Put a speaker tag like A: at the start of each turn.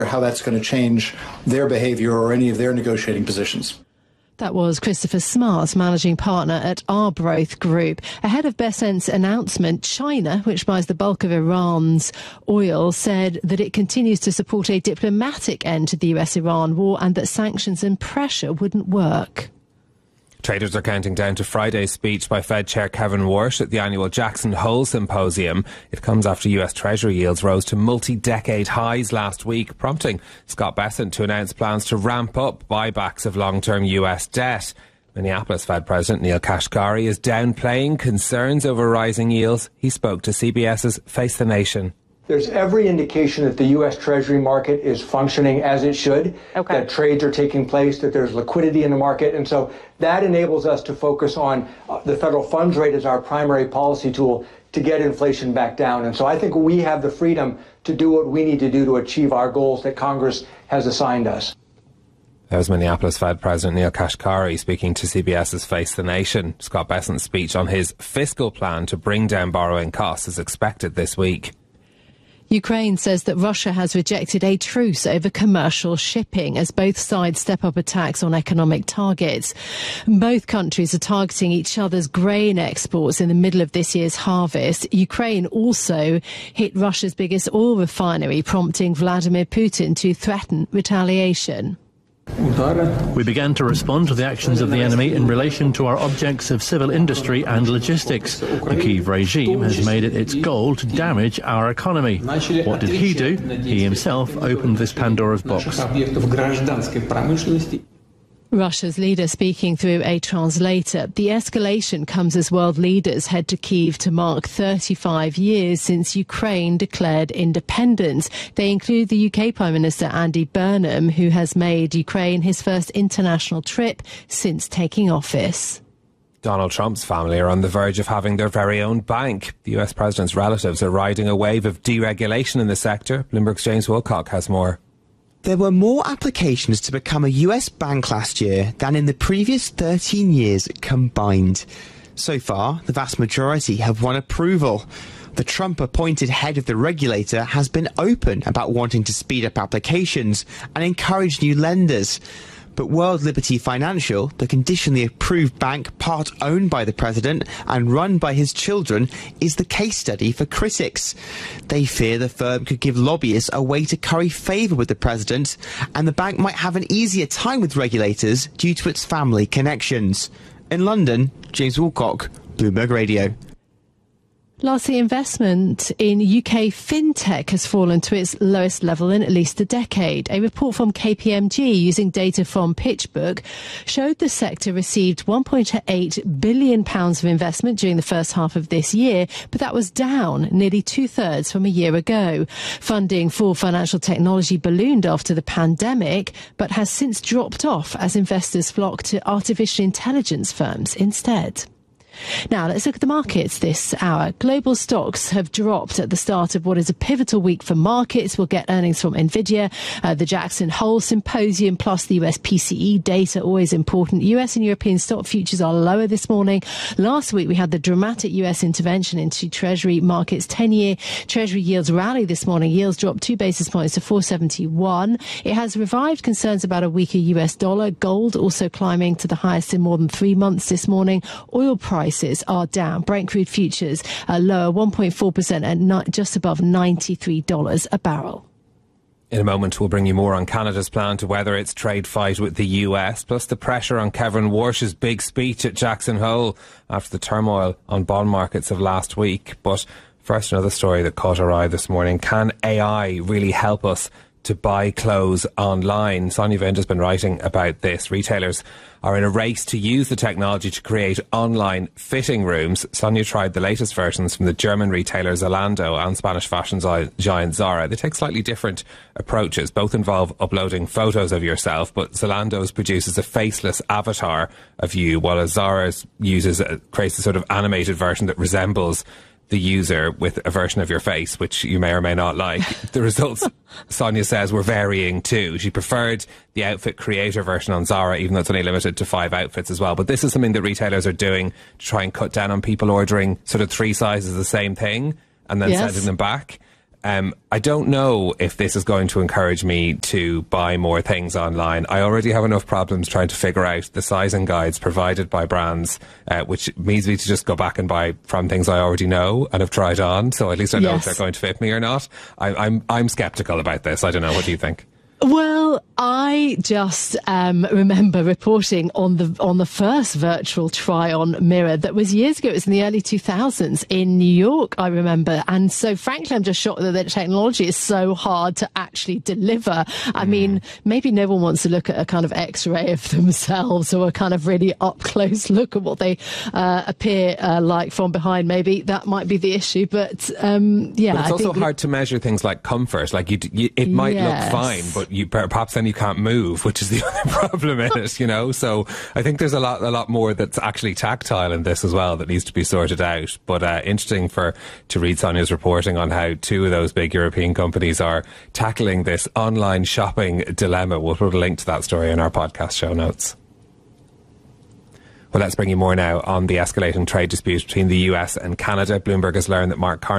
A: how that's going to change their behavior or any of their negotiating positions.
B: That was Christopher Smart, managing partner at Arbroath Group. Ahead of Besant's announcement, China, which buys the bulk of Iran's oil, said that it continues to support a diplomatic end to the US-Iran war and that sanctions and pressure wouldn't work.
C: Traders are counting down to Friday's speech by Fed Chair Kevin Warsh at the annual Jackson Hole Symposium. It comes after US Treasury yields rose to multi-decade highs last week, prompting Scott Bessent to announce plans to ramp up buybacks of long-term US debt. Minneapolis Fed President Neil Kashkari is downplaying concerns over rising yields. He spoke to CBS's Face the Nation.
D: There's every indication that the U.S. Treasury market is functioning as it should, that trades are taking place, that there's liquidity in the market. And so that enables us to focus on the federal funds rate as our primary policy tool to get inflation back down. And so I think we have the freedom to do what we need to do to achieve our goals that Congress has assigned us.
C: That was Minneapolis Fed President Neil Kashkari speaking to CBS's Face the Nation. Scott Bessent's speech on his fiscal plan to bring down borrowing costs is expected this week.
B: Ukraine says that Russia has rejected a truce over commercial shipping as both sides step up attacks on economic targets. Both countries are targeting each other's grain exports in the middle of this year's harvest. Ukraine also hit Russia's biggest oil refinery, prompting Vladimir Putin to threaten retaliation.
E: We began to respond to the actions of the enemy in relation to our objects of civil industry and logistics. The Kyiv regime has made it its goal to damage our economy. What did he do? He himself opened this Pandora's box.
B: Russia's leader speaking through a translator. The escalation comes as world leaders head to Kyiv to mark 35 years since Ukraine declared independence. They include the UK Prime Minister Andy Burnham, who has made Ukraine his first international trip since taking office.
C: Donald Trump's family are on the verge of having their very own bank. The US president's relatives are riding a wave of deregulation in the sector. Bloomberg's James Wilcock has more.
F: There were more applications to become a US bank last year than in the previous 13 years combined. So far, the vast majority have won approval. The Trump-appointed head of the regulator has been open about wanting to speed up applications and encourage new lenders. But World Liberty Financial, the conditionally approved bank part owned by the president and run by his children, is the case study for critics. They fear the firm could give lobbyists a way to curry favour with the president, and the bank might have an easier time with regulators due to its family connections. In London, James Wilcock, Bloomberg Radio.
B: Lastly, investment in UK fintech has fallen to its lowest level in at least a decade. A report from KPMG using data from PitchBook showed the sector received £1.8 billion of investment during the first half of this year, but that was down nearly two-thirds from a year ago. Funding for financial technology ballooned after the pandemic, but has since dropped off as investors flock to artificial intelligence firms instead. Now, let's look at the markets this hour. Global stocks have dropped at the start of what is a pivotal week for markets. We'll get earnings from Nvidia, the Jackson Hole Symposium, plus the US PCE data, always important. US and European stock futures are lower this morning. Last week, we had the dramatic US intervention into Treasury markets. 10-year Treasury yields rally this morning. Yields dropped 2 basis points to 471. It has revived concerns about a weaker US dollar. Gold also climbing to the highest in more than 3 months this morning. Oil prices are down. Brent crude futures are lower 1.4% at just above $93 a barrel.
C: In a moment, we'll bring you more on Canada's plan to weather its trade fight with the US, plus the pressure on Kevin Warsh's big speech at Jackson Hole after the turmoil on bond markets of last week. But first, another story that caught our eye this morning. Can AI really help us to buy clothes online? Sonia Vind has been writing about this. Retailers are in a race to use the technology to create online fitting rooms. Sonia tried the latest versions from the German retailer Zalando and Spanish fashion giant Zara. They take slightly different approaches. Both involve uploading photos of yourself, but Zalando's produces a faceless avatar of you, while Zara's creates a sort of animated version that resembles the user with a version of your face, which you may or may not like. The results, Sonia says, were varying too. She preferred the outfit creator version on Zara, even though it's only limited to 5 outfits as well. But this is something that retailers are doing to try and cut down on people ordering sort of 3 sizes of the same thing and then sending them back. I don't know if this is going to encourage me to buy more things online. I already have enough problems trying to figure out the sizing guides provided by brands, which means me to just go back and buy from things I already know and have tried on. So at least I know if they're going to fit me or not. I'm sceptical about this. I don't know. What do you think?
B: Well, I just remember reporting on the first virtual try-on mirror that was years ago. It was in the early 2000s in New York, I remember. And so, frankly, I'm just shocked that the technology is so hard to actually deliver. I mean, maybe no one wants to look at a kind of X-ray of themselves or a kind of really up-close look at what they appear like from behind. Maybe that might be the issue. But, yeah.
C: But it's also hard to measure things like comfort. Like, it might look fine, but perhaps then you can't move, which is the other problem in it, you know. So I think there's a lot more that's actually tactile in this as well that needs to be sorted out. But interesting to read Sonia's reporting on how two of those big European companies are tackling this online shopping dilemma. We'll put a link to that story in our podcast show notes. Well, let's bring you more now on the escalating trade dispute between the US and Canada. Bloomberg has learned that Mark Carney